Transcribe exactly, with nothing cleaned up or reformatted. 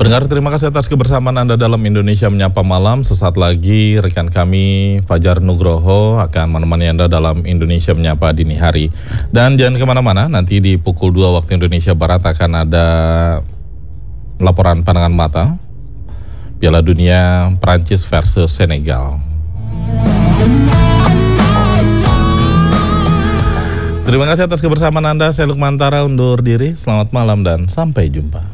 Pendengar, terima kasih atas kebersamaan Anda dalam Indonesia Menyapa Malam. Sesaat lagi rekan kami Fajar Nugroho akan menemani Anda dalam Indonesia Menyapa Dini Hari. Dan jangan kemana-mana, nanti di pukul dua waktu Indonesia Barat akan ada laporan pandangan mata Piala Dunia Prancis versus Senegal. Terima kasih atas kebersamaan Anda. Saya Lukman Tara undur diri. Selamat malam dan sampai jumpa.